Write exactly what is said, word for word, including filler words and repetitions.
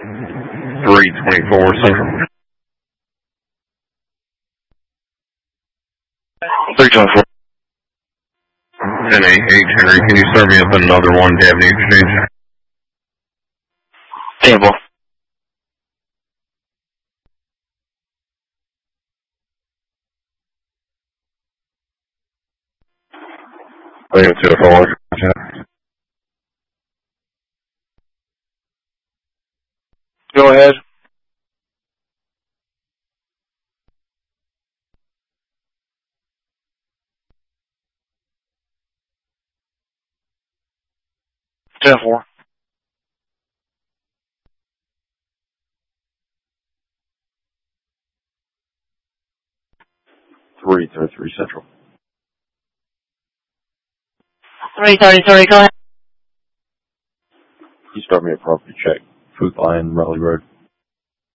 three twenty-four Central. three twenty-four. ten eight Henry, can you serve me up another one Dabney Exchange? Table. I think it's two four. Go ahead. ten four. three thirty-three Central. three thirty-three, go ahead. You start me a property check. Food Line, Raleigh Road.